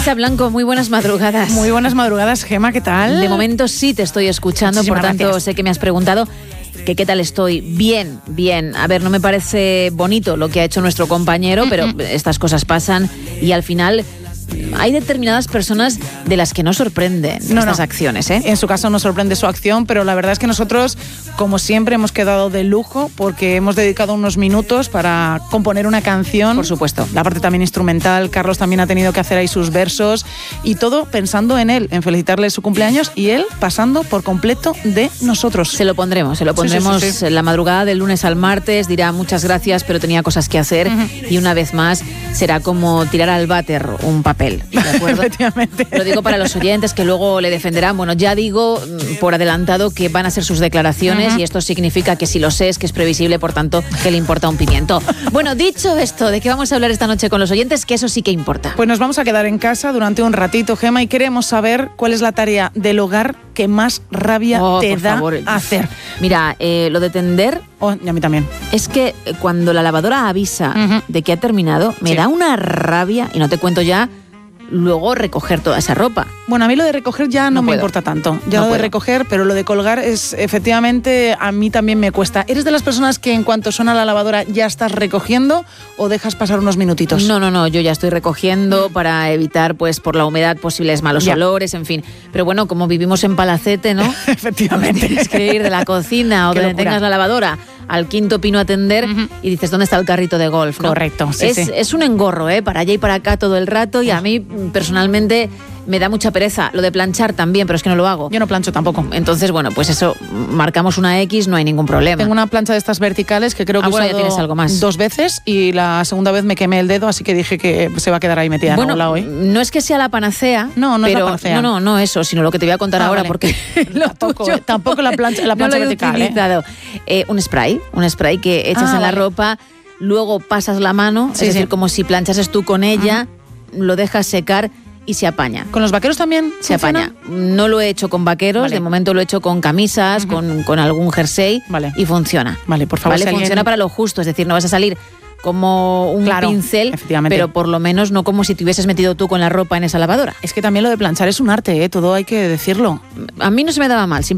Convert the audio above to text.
Isa Blanco, muy buenas madrugadas. Muy buenas madrugadas, Gema, ¿qué tal? De momento sí te estoy escuchando, Muchísimas por tanto gracias. sé que me has preguntado que qué tal estoy. Bien, bien. A ver, no me parece bonito lo que ha hecho nuestro compañero, pero estas cosas pasan y al final hay determinadas personas de las que no sorprenden estas acciones, ¿eh? En su caso nos sorprende su acción, pero la verdad es que nosotros, como siempre, hemos quedado de lujo porque hemos dedicado unos minutos para componer una canción. Por supuesto. La parte también instrumental, Carlos también ha tenido que hacer ahí sus versos y todo pensando en él, en felicitarle su cumpleaños y él pasando por completo de nosotros. Se lo pondremos Sí. en la madrugada del lunes al martes, dirá muchas gracias, pero tenía cosas que hacer y una vez más será como tirar al váter un papel. ¿De acuerdo? Efectivamente. Lo digo para los oyentes que luego le defenderán. Bueno, ya digo por adelantado que van a ser sus declaraciones y esto significa que si lo sé es que es previsible, por tanto, que le importa un pimiento. Bueno, dicho esto, ¿de qué vamos a hablar esta noche con los oyentes? Que eso sí que importa. Pues nos vamos a quedar en casa durante un ratito, Gema, y queremos saber cuál es la tarea del hogar que más rabia te por da favor. hacer. Mira, lo de tender Y a mí también. es que cuando la lavadora avisa de que ha terminado, me da una rabia, y no te cuento ya luego recoger toda esa ropa. Bueno, a mí lo de recoger ya no me puedo. importa tanto. Ya No lo de puedo. recoger, pero lo de colgar es, efectivamente, a mí también me cuesta. ¿Eres de las personas que en cuanto suena la lavadora ya estás recogiendo o dejas pasar unos minutitos? No, yo ya estoy recogiendo para evitar, pues, por la humedad, posibles malos olores, en fin. Pero bueno, como vivimos en Palacete, ¿no? Efectivamente. Tienes que ir de la cocina o Qué donde locura. tengas la lavadora al quinto pino a tender y dices, ¿dónde está el carrito de golf? ¿no? Correcto, sí, sí. Es un engorro, para allá y para acá todo el rato y a mí personalmente me da mucha pereza. Lo de planchar también, pero es que no lo hago. Yo no plancho tampoco. Entonces, bueno, pues eso, marcamos una X, no hay ningún problema. Tengo una plancha de estas verticales que creo que he bueno, ya usado tienes algo más. 2 veces y la segunda vez me quemé el dedo, así que dije que se va a quedar ahí metida en algún lado hoy. No es que sea la panacea. No es pero, la panacea. No eso, sino lo que te voy a contar ahora, vale. porque lo tuyo tampoco la plancha no lo he vertical. utilizado. Un spray que echas en la vale. ropa, luego pasas la mano, Sí, es decir, sí. como si planchases tú con ella, lo dejas secar y se apaña. ¿Con los vaqueros también Se funciona? apaña. No lo he hecho con vaqueros, Vale. de momento lo he hecho con camisas, con algún jersey Vale. y funciona. Vale, por favor, ¿Vale? si alguien- Funciona para lo justo, es decir, no vas a salir como un Claro, pincel, efectivamente. pero por lo menos no como si te hubieses metido tú con la ropa en esa lavadora. Es que también lo de planchar es un arte, todo hay que decirlo. A mí no se me daba mal,